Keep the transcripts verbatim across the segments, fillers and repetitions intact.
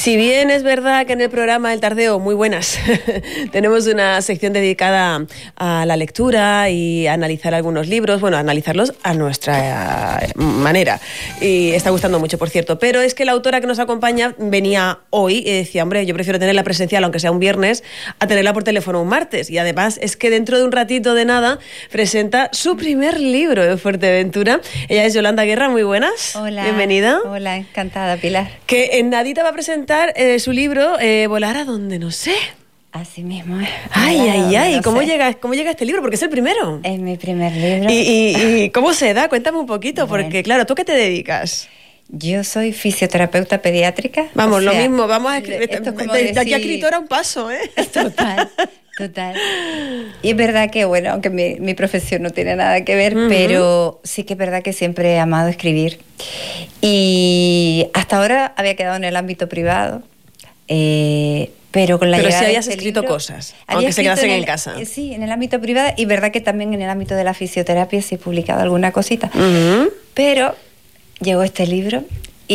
Si bien es verdad que en el programa El Tardeo, muy buenas, tenemos una sección dedicada a la lectura y a analizar algunos libros, bueno, a analizarlos a nuestra manera. Y está gustando mucho, por cierto. Pero es que la autora que nos acompaña venía hoy y decía, hombre, yo prefiero tenerla presencial, aunque sea un viernes, a tenerla por teléfono un martes. Y además es que dentro de un ratito de nada presenta su primer libro de Fuerteventura. Ella es Yolanda Guerra, muy buenas. Hola. Bienvenida. Hola, encantada, Pilar. Que en nadita va a presentar eh, su libro eh, Volar a donde no sé. Así mismo es. Ay, Volar ay, ay. no ¿Cómo sé. llega, ¿Cómo llega este libro? Porque es el primero. Es mi primer libro. ¿Y, y, y cómo se da? Cuéntame un poquito, Bueno. porque claro, ¿tú qué te dedicas? Yo soy fisioterapeuta pediátrica. Vamos, o sea, lo mismo, vamos a escribir. esto es como De, de aquí a decir- escritora un paso, ¿eh? Total, total. Y es verdad que, bueno, aunque mi, mi profesión no tiene nada que ver, Ujú. pero sí que es verdad que siempre he amado escribir. Y hasta ahora había quedado en el ámbito privado. Eh, pero con la Pero sí llegada de habías este escrito libro, cosas, había aunque se escrito quedasen en el- casa. eh, Sí, en el ámbito privado, y verdad que también en el ámbito de la fisioterapia sí he publicado alguna cosita. Ujú. Pero llegó este libro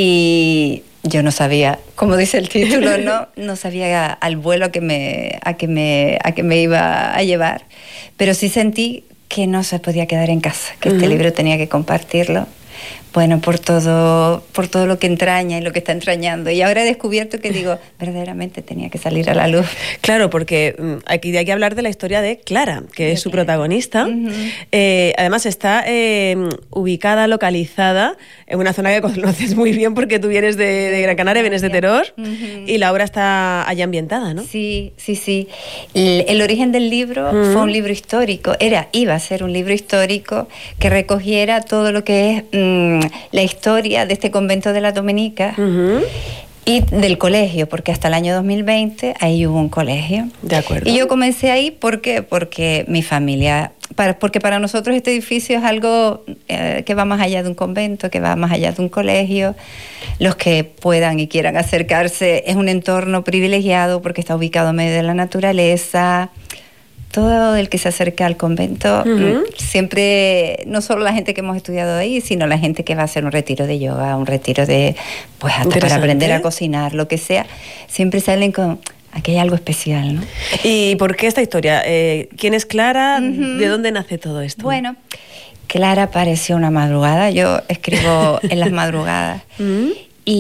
y yo no sabía, como dice el título, no, no sabía al vuelo a que me, a que me, a que me iba a llevar. Pero sí sentí que no se podía quedar en casa, que este Ujú. libro tenía que compartirlo. Bueno, por todo, por todo lo que entraña y lo que está entrañando. Y ahora he descubierto que digo, verdaderamente tenía que salir a la luz. Claro, porque mm, aquí hay que hablar de la historia de Clara, que De es su Clara. protagonista. Ujú. Eh, además está eh, ubicada, localizada en una zona que conoces muy bien porque tú vienes de, de Gran Canaria, vienes de Teror, Ujú. y la obra está allá ambientada, ¿no? Sí, sí, sí. El, el origen del libro Mm. fue un libro histórico. Era, iba a ser un libro histórico que recogiera todo lo que es mm, la historia de este convento de la Dominica Ujú. y del colegio, porque hasta el año dos mil veinte ahí hubo un colegio. De acuerdo. Y yo comencé ahí ¿por qué? Porque mi familia, para, porque para nosotros este edificio es algo eh, que va más allá de un convento, que va más allá de un colegio. Los que puedan y quieran acercarse, es un entorno privilegiado porque está ubicado en medio de la naturaleza. Todo el que se acerca al convento, Ujú. mm, siempre, no solo la gente que hemos estudiado ahí, sino la gente que va a hacer un retiro de yoga, un retiro de, pues hasta para Interesante. aprender a cocinar, lo que sea, siempre salen con, aquí hay algo especial, ¿no? ¿Y por qué esta historia? Eh, ¿Quién es Clara? Ujú. ¿De dónde nace todo esto? Bueno, Clara apareció una madrugada, yo escribo en las madrugadas, ¿Mm?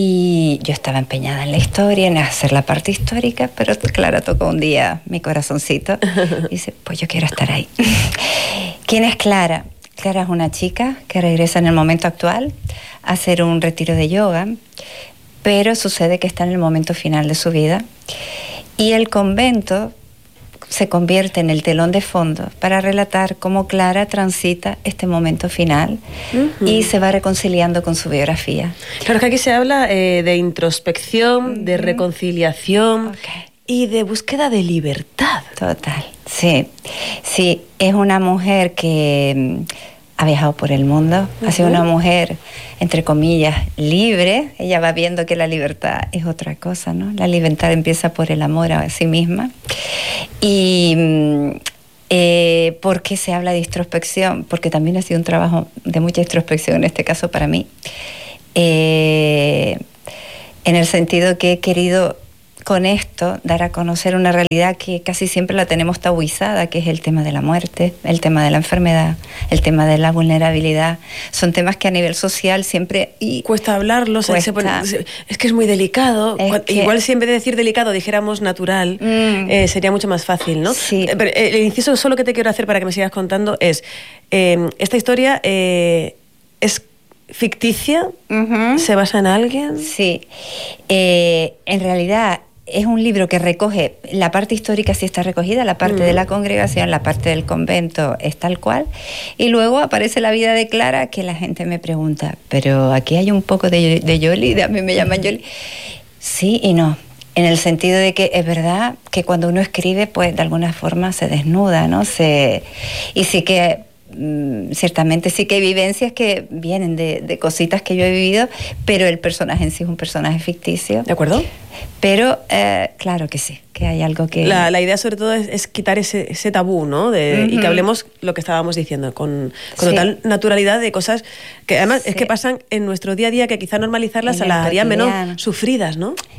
y yo estaba empeñada en la historia, en hacer la parte histórica, pero Clara tocó un día mi corazoncito y dice, pues yo quiero estar ahí. ¿Quién es Clara? Clara es una chica que regresa en el momento actual a hacer un retiro de yoga, pero sucede que está en el momento final de su vida y el convento se convierte en el telón de fondo para relatar cómo Clara transita este momento final Ujú. y se va reconciliando con su biografía. Claro que aquí se habla eh, de introspección, de Ujú. reconciliación Ok. y de búsqueda de libertad. Total, sí. Sí, es una mujer que mm, ha viajado por el mundo, ha sido Ujú. una mujer, entre comillas, libre. Ella va viendo que la libertad es otra cosa, ¿no? La libertad empieza por el amor a sí misma. Y mm, eh, ¿por qué se habla de introspección? Porque también ha sido un trabajo de mucha introspección, en este caso para mí. Eh, en el sentido que he querido con esto dar a conocer una realidad que casi siempre la tenemos tabuizada, que es el tema de la muerte, el tema de la enfermedad, el tema de la vulnerabilidad. Son temas que a nivel social siempre... Y Cuesta hablarlo, se- se Cuesta. pone- se- es que es muy delicado. Es Cuan- que- Igual si en vez de decir delicado dijéramos natural, Mm. eh, sería mucho más fácil, ¿no? Sí. Eh, pero, eh, el inciso solo que te quiero hacer para que me sigas contando es, eh, esta historia eh, es ficticia, Ujú. se basa en alguien. Sí, Eh, en realidad es un libro que recoge, la parte histórica sí está recogida, la parte Mm. de la congregación, la parte del convento es tal cual, y luego aparece la vida de Clara, que la gente me pregunta, pero aquí hay un poco de, de Yoli, de- a mí me llaman Yoli. Sí y no, en el sentido de que es verdad que cuando uno escribe, pues de alguna forma se desnuda, ¿no? Se, y sí que mm, ciertamente sí que hay vivencias que vienen de, de cositas que yo he vivido, pero el personaje en sí es un personaje ficticio. ¿De acuerdo? Pero eh, claro que sí, que hay algo que... La, la idea sobre todo es, es quitar ese, ese tabú, ¿no? De, Ujú. Y que hablemos lo que estábamos diciendo, con, con Sí. total naturalidad de cosas que además Sí. es que pasan en nuestro día a día, que quizá normalizarlas En las el haría cotidiano. menos sufridas, ¿no?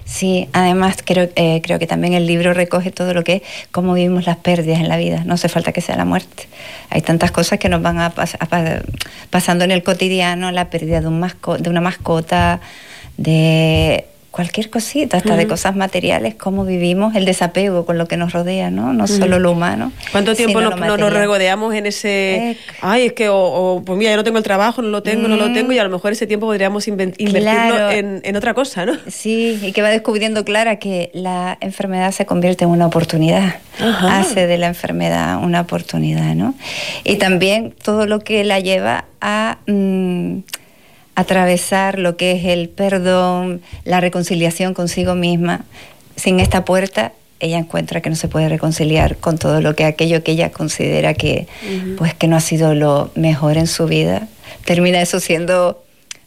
Sí, además creo, eh, creo que también el libro recoge todo lo que es cómo vivimos las pérdidas en la vida. No hace falta que sea la muerte. Hay tantas cosas que nos van a, pas a pas pasando en el cotidiano, la pérdida de, un masco de una mascota, de cualquier cosita, hasta uh-huh. de cosas materiales, cómo vivimos el desapego con lo que nos rodea, ¿no? No uh-huh. solo lo humano. ¿Cuánto tiempo no, no nos regodeamos en ese... Eh, Ay, es que, o, o, pues mira, yo no tengo el trabajo, no lo tengo, mm, no lo tengo, y a lo mejor ese tiempo podríamos invertirlo claro. en, en otra cosa, ¿no? Sí, y que va descubriendo Clara que la enfermedad se convierte en una oportunidad. Ajá. Hace de la enfermedad una oportunidad, ¿no? Y también todo lo que la lleva a... Mmm, atravesar lo que es el perdón, la reconciliación consigo misma. Sin esta puerta, ella encuentra que no se puede reconciliar con todo lo que aquello que ella considera que, uh-huh. pues, que no ha sido lo mejor en su vida. Termina eso siendo,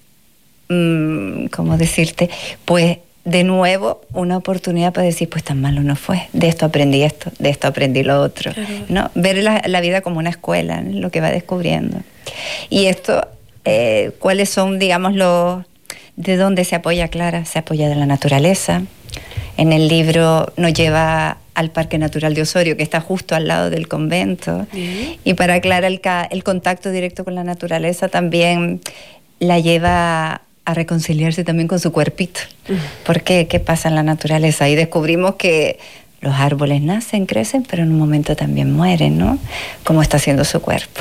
mmm, ¿cómo decirte? Pues, de nuevo, una oportunidad para decir, pues tan malo no fue. De esto aprendí esto, de esto aprendí lo otro. Claro. ¿No? Ver la, la vida como una escuela, ¿no? Lo que va descubriendo. Y esto... Eh, cuáles son, digamos, los de dónde se apoya Clara. Se apoya de la naturaleza. En el libro nos lleva al Parque Natural de Osorio, que está justo al lado del convento. Uh-huh. Y para Clara el, el contacto directo con la naturaleza también la lleva a reconciliarse también con su cuerpito. Uh-huh. ¿Por qué? ¿Qué pasa en la naturaleza? Y descubrimos que los árboles nacen, crecen, pero en un momento también mueren, ¿no? Como está haciendo su cuerpo.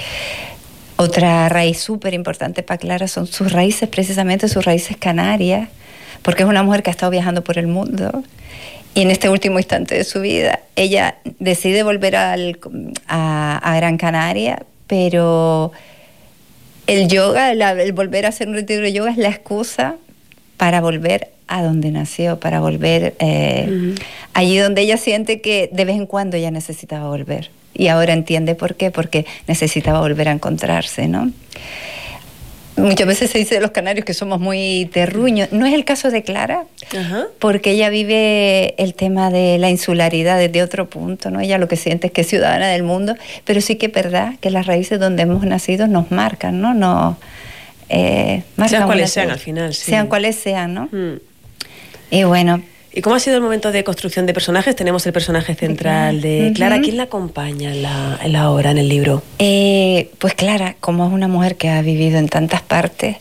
Otra raíz súper importante para Clara son sus raíces, precisamente sus raíces canarias, porque es una mujer que ha estado viajando por el mundo y en este último instante de su vida ella decide volver al, a, a Gran Canaria, pero el yoga, el, el volver a hacer un retiro de yoga es la excusa para volver a donde nació, para volver eh, uh-huh. allí donde ella siente que de vez en cuando ella necesitaba volver. Y ahora entiende por qué, porque necesitaba volver a encontrarse, ¿no? Muchas veces se dice de los canarios que somos muy terruños. No es el caso de Clara, uh-huh. porque ella vive el tema de la insularidad desde otro punto, ¿no? Ella lo que siente es que es ciudadana del mundo, pero sí que es verdad que las raíces donde hemos nacido nos marcan, ¿no? Nos, eh, marcan sean cuales sean al final, sí. Sean cuales sean, ¿no? Mm. Y bueno... ¿Y cómo ha sido el momento de construcción de personajes? Tenemos el personaje central de Clara. Uh-huh. ¿Quién la acompaña en la, en la obra, en el libro? Eh, pues Clara, como es una mujer que ha vivido en tantas partes,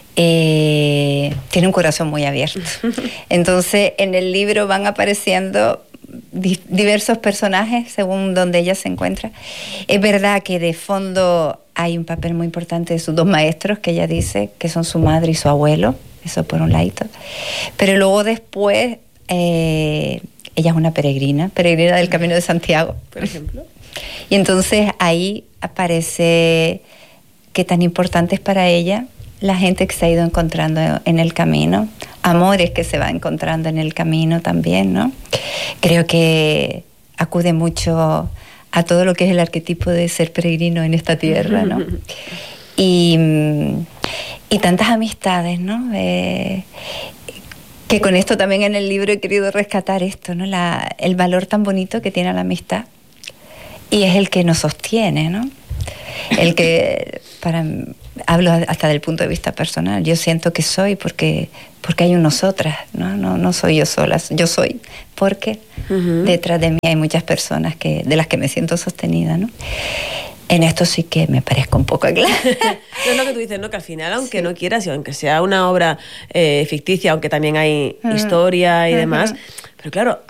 eh, tiene un corazón muy abierto. Entonces, en el libro van apareciendo di- diversos personajes según donde ella se encuentra. Es verdad que de fondo hay un papel muy importante de sus dos maestros, que ella dice que son su madre y su abuelo. Eso por un ladito. Pero luego después... Eh, ella es una peregrina, peregrina del Camino de Santiago, por ejemplo. Y entonces ahí aparece qué tan importante es para ella la gente que se ha ido encontrando en el camino, amores que se va encontrando en el camino también, ¿no? Creo que acude mucho a todo lo que es el arquetipo de ser peregrino en esta tierra, ¿no? Y, y tantas amistades, ¿no? Eh, que con esto también en el libro he querido rescatar esto, ¿no? La, el valor tan bonito que tiene la amistad, y es el que nos sostiene, ¿no? El que, para hablo hasta del punto de vista personal, yo siento que soy porque, porque hay un nosotras, ¿no? No, no soy yo sola, yo soy porque uh-huh. detrás de mí hay muchas personas que, de las que me siento sostenida, ¿no? En esto sí que me parezco un poco a Clara. Es lo que tú dices, ¿no? Que al final, aunque sí. no quieras, y aunque sea una obra eh, ficticia, aunque también hay uh-huh. historia y uh-huh. demás, pero claro,